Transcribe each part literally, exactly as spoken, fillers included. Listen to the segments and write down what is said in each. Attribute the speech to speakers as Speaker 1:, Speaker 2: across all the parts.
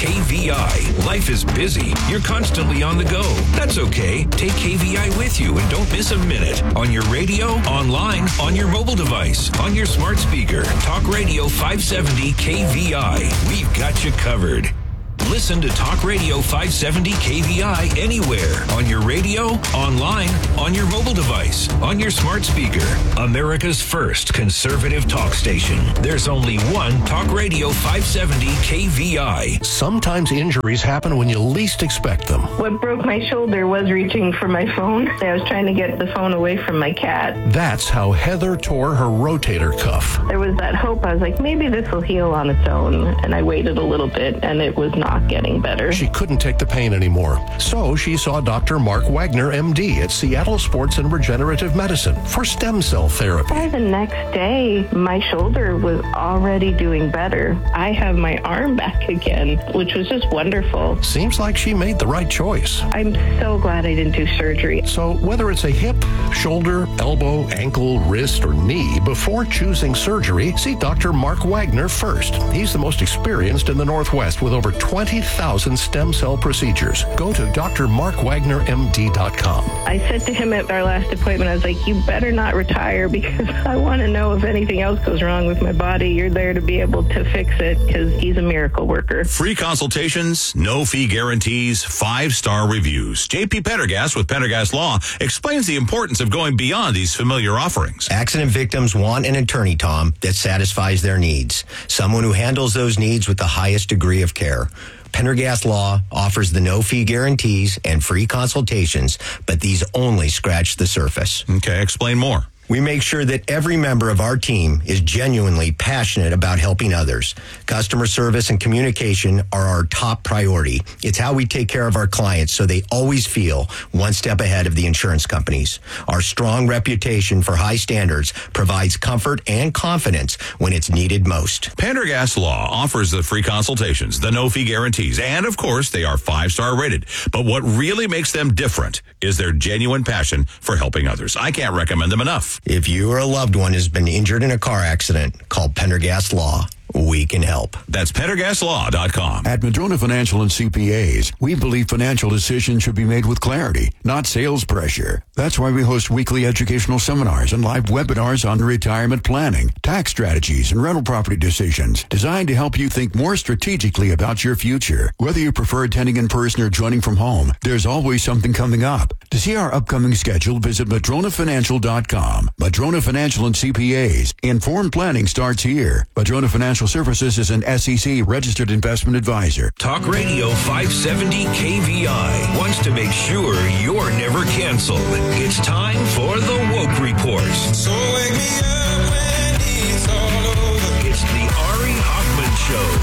Speaker 1: K V I. Life is busy. You're constantly on the go. That's okay. Take K V I with you and don't miss a minute. On your radio, online, on your mobile device, on your smart speaker. Talk Radio five seventy K V I. We've got you covered. Listen to Talk Radio five seventy K V I anywhere. On your radio, online, on your mobile device, on your smart speaker. America's first conservative talk station. There's only one Talk Radio five seventy K V I.
Speaker 2: Sometimes injuries happen when you least expect them.
Speaker 3: What broke my shoulder was reaching for my phone. I was trying to get the phone away from my cat.
Speaker 2: That's how Heather tore her rotator cuff.
Speaker 3: There was that hope. I was like, maybe this will heal on its own. And I waited a little bit, and it was not getting better.
Speaker 2: She couldn't take the pain anymore. So she saw Doctor Mark Wagner, M D, at Seattle Sports and Regenerative Medicine for stem cell therapy.
Speaker 3: By the next day, my shoulder was already doing better. I have my arm back again, which was just wonderful.
Speaker 2: Seems like she made the right choice.
Speaker 3: I'm so glad I didn't do surgery.
Speaker 2: So whether it's a hip, shoulder, elbow, ankle, wrist, or knee, before choosing surgery, see Doctor Mark Wagner first. He's the most experienced in the Northwest with over twenty thousand stem cell procedures. Go to D R mark wagner M D dot com.
Speaker 3: I said to him at our last appointment, I was like, you better not retire because I want to know if anything else goes wrong with my body. You're there to be able to fix it because he's a miracle worker.
Speaker 4: Free consultations, no fee guarantees, five-star reviews. J P Pendergast with Pendergast Law explains the importance of going beyond these familiar offerings.
Speaker 5: Accident victims want an attorney, Tom, that satisfies their needs. Someone who handles those needs with the highest degree of care. Pendergast Law offers the no-fee guarantees and free consultations, but these only scratch the surface.
Speaker 4: Okay, explain more.
Speaker 5: We make sure that every member of our team is genuinely passionate about helping others. Customer service and communication are our top priority. It's how we take care of our clients so they always feel one step ahead of the insurance companies. Our strong reputation for high standards provides comfort and confidence when it's needed most.
Speaker 4: Pendergast Law offers the free consultations, the no-fee guarantees, and of course, they are five-star rated. But what really makes them different is their genuine passion for helping others. I can't recommend them enough.
Speaker 5: If you or a loved one has been injured in a car accident, call Pendergast Law. We can help.
Speaker 4: That's pendergast law dot com.
Speaker 6: At Madrona Financial and C P As, we believe financial decisions should be made with clarity, not sales pressure. That's why we host weekly educational seminars and live webinars on retirement planning, tax strategies, and rental property decisions designed to help you think more strategically about your future. Whether you prefer attending in person or joining from home, there's always something coming up. To see our upcoming schedule, visit madrona financial dot com. Madrona Financial and C P As. Informed planning starts here. Madrona Financial Services is an S E C registered investment advisor.
Speaker 1: Talk Radio five seventy K V I wants to make sure you're never canceled. It's time for the Woke Report.
Speaker 7: So wake me up when it's all over.
Speaker 1: It's the Ari Hoffman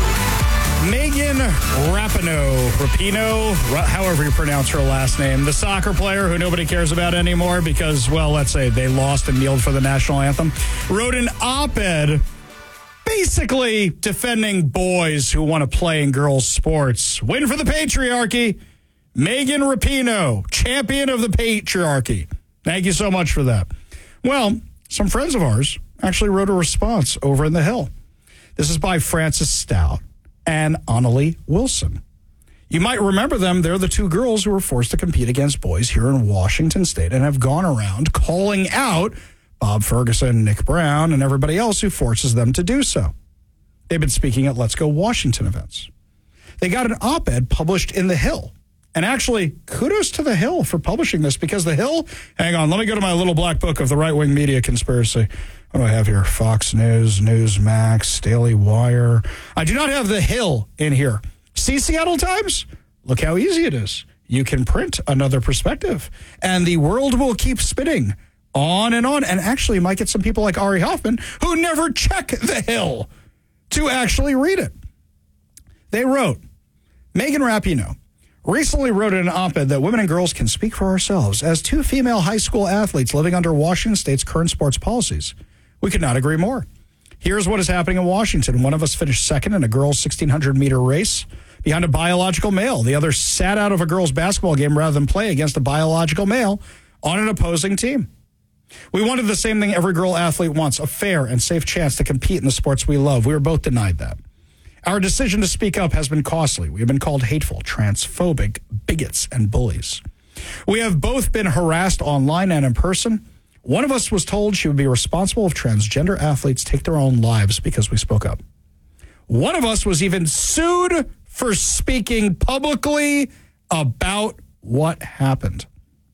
Speaker 1: Show.
Speaker 8: Megan Rapinoe, Rapinoe, however you pronounce her last name, the soccer player who nobody cares about anymore because, well, let's say they lost and kneeled for the national anthem, wrote an op-ed basically defending boys who want to play in girls' sports. Win for the patriarchy. Megan Rapinoe, champion of the patriarchy. Thank you so much for that. Well, some friends of ours actually wrote a response over in The Hill. This is by Frances Stout and Annalie Wilson. You might remember them. They're the two girls who were forced to compete against boys here in Washington State and have gone around calling out Bob Ferguson, Nick Brown, and everybody else who forces them to do so. They've been speaking at Let's Go Washington events. They got an op-ed published in The Hill. And actually, kudos to The Hill for publishing this because The Hill, hang on, let me go to my little black book of the right-wing media conspiracy. What do I have here? Fox News, Newsmax, Daily Wire. I do not have The Hill in here. See Seattle Times? Look how easy it is. You can print another perspective, and the world will keep spinning on and on. And actually, you might get some people like Ari Hoffman who never check The Hill to actually read it. They wrote, Megan Rapinoe recently wrote in an op-ed that women and girls can speak for ourselves. As two female high school athletes living under Washington State's current sports policies, we could not agree more. Here's what is happening in Washington. One of us finished second in a girls' sixteen hundred meter race behind a biological male. The other sat out of a girls' basketball game rather than play against a biological male on an opposing team. We wanted the same thing every girl athlete wants, a fair and safe chance to compete in the sports we love. We were both denied that. Our decision to speak up has been costly. We have been called hateful, transphobic, bigots, and bullies. We have both been harassed online and in person. One of us was told she would be responsible if transgender athletes take their own lives because we spoke up. One of us was even sued for speaking publicly about what happened.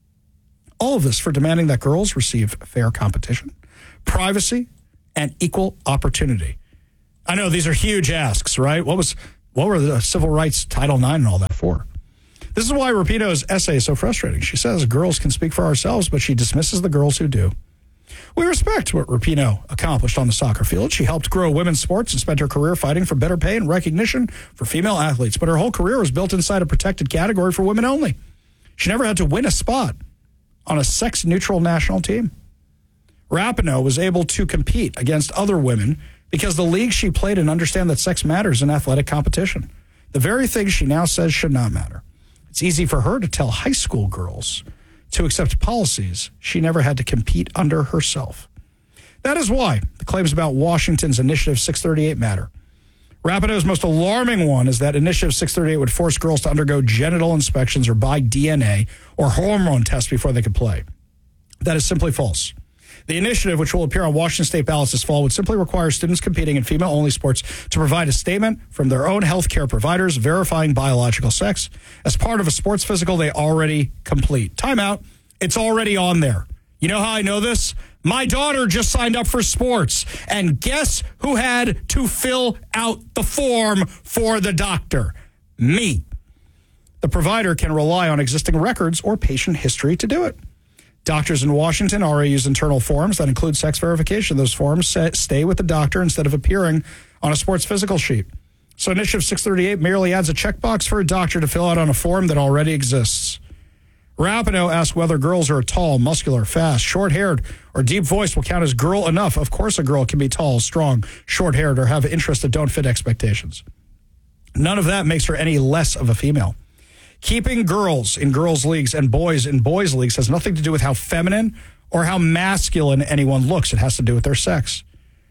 Speaker 8: All of this for demanding that girls receive fair competition, privacy, and equal opportunity. I know these are huge asks, right? What was what were the civil rights Title nine and all that for? This is why Rapinoe's essay is so frustrating. She says girls can speak for ourselves, but she dismisses the girls who do. We respect what Rapinoe accomplished on the soccer field. She helped grow women's sports and spent her career fighting for better pay and recognition for female athletes. But her whole career was built inside a protected category for women only. She never had to win a spot on a sex-neutral national team. Rapinoe was able to compete against other women because the league she played in understand that sex matters in athletic competition. The very things she now says should not matter. It's easy for her to tell high school girls to accept policies she never had to compete under herself. That is why the claims about Washington's Initiative six thirty-eight matter. Rapinoe's most alarming one is that Initiative six thirty-eight would force girls to undergo genital inspections or buy D N A or hormone tests before they could play. That is simply false. The initiative, which will appear on Washington state ballots this fall, would simply require students competing in female-only sports to provide a statement from their own health care providers verifying biological sex as part of a sports physical they already complete. Time out. It's already on there. You know how I know this? My daughter just signed up for sports, and guess who had to fill out the form for the doctor? Me. The provider can rely on existing records or patient history to do it. Doctors in Washington already use internal forms that include sex verification. Those forms stay with the doctor instead of appearing on a sports physical sheet. So Initiative six thirty-eight merely adds a checkbox for a doctor to fill out on a form that already exists. Rapinoe asked whether girls are tall, muscular, fast, short-haired, or deep-voiced will count as girl enough. Of course a girl can be tall, strong, short-haired, or have interests that don't fit expectations. None of that makes her any less of a female. Keeping girls in girls' leagues and boys in boys' leagues has nothing to do with how feminine or how masculine anyone looks. It has to do with their sex.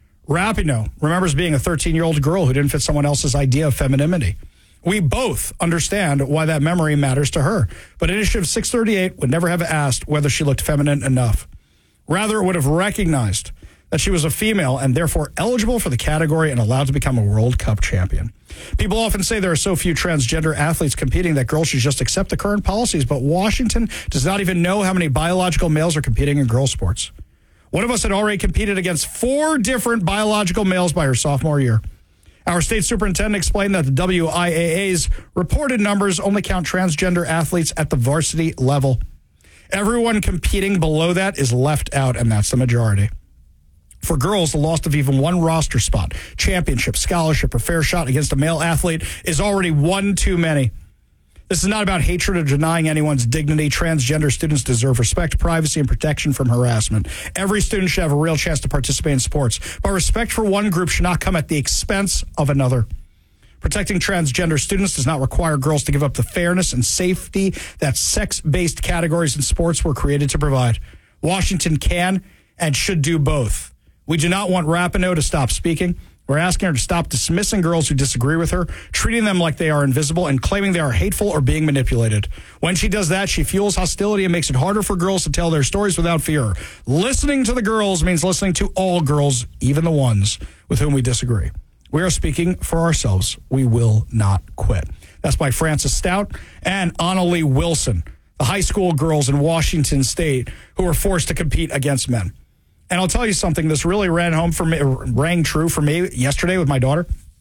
Speaker 8: Rapinoe remembers being a thirteen-year-old girl who didn't fit someone else's idea of femininity. We both understand why that memory matters to her. But Initiative six thirty-eight would never have asked whether she looked feminine enough. Rather, it would have recognized that she was a female and therefore eligible for the category and allowed to become a World Cup champion. People often say there are so few transgender athletes competing that girls should just accept the current policies, but Washington does not even know how many biological males are competing in girls' sports. One of us had already competed against four different biological males by her sophomore year. Our state superintendent explained that the W I A A's reported numbers only count transgender athletes at the varsity level. Everyone competing below that is left out, and that's the majority. For girls, the loss of even one roster spot, championship, scholarship, or fair shot against a male athlete is already one too many. This is not about hatred or denying anyone's dignity. Transgender students deserve respect, privacy, and protection from harassment. Every student should have a real chance to participate in sports, but respect for one group should not come at the expense of another. Protecting transgender students does not require girls to give up the fairness and safety that sex-based categories in sports were created to provide. Washington can and should do both. We do not want Rapinoe to stop speaking. We're asking her to stop dismissing girls who disagree with her, treating them like they are invisible, and claiming they are hateful or being manipulated. When she does that, she fuels hostility and makes it harder for girls to tell their stories without fear. Listening to the girls means listening to all girls, even the ones with whom we disagree. We are speaking for ourselves. We will not quit. That's by Frances Stout and Annalie Wilson, the high school girls in Washington State who were forced to compete against men. And I'll tell you something, this really ran home for me, rang true for me yesterday with my daughter.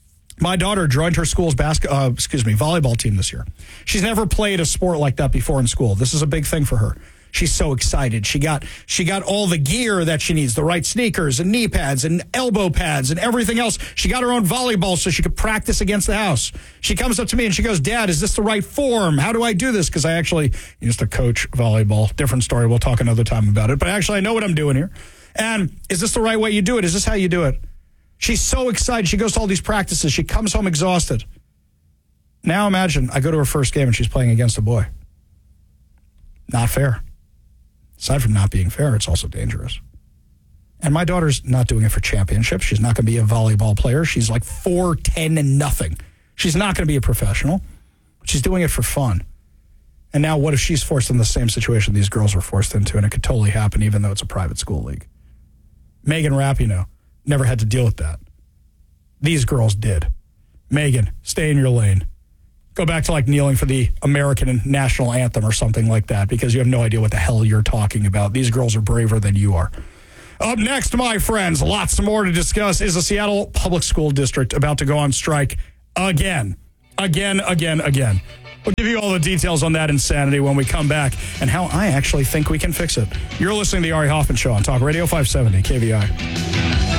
Speaker 8: My daughter joined her school's basket, uh, excuse me, volleyball team this year. She's never played a sport like that before in school. This is a big thing for her. She's so excited. She got she got all the gear that she needs, the right sneakers and knee pads and elbow pads and everything else. She got her own volleyball so she could practice against the house. She comes up to me and she goes, "Dad, is this the right form? How do I do this?" Because I actually used to coach volleyball. Different story. We'll talk another time about it. But actually, I know what I'm doing here. And is this the right way you do it? Is this how you do it? She's so excited. She goes to all these practices. She comes home exhausted. Now imagine I go to her first game and she's playing against a boy. Not fair. Aside from not being fair, it's also dangerous. And my daughter's not doing it for championships. She's not going to be a volleyball player. She's like four, ten, and nothing. She's not going to be a professional. She's doing it for fun. And now what if she's forced in the same situation these girls were forced into? And it could totally happen even though it's a private school league. Megan Rapinoe never had to deal with that. These girls did. Megan, stay in your lane. Go back to like kneeling for the American national anthem or something like that because you have no idea what the hell you're talking about. These girls are braver than you are. Up next, my friends, lots more to discuss. Is the Seattle Public School District about to go on strike again? Again, again, again. We'll give you all the details on that insanity when we come back and how I actually think we can fix it. You're listening to the Ari Hoffman Show on Talk Radio five seventy K V I.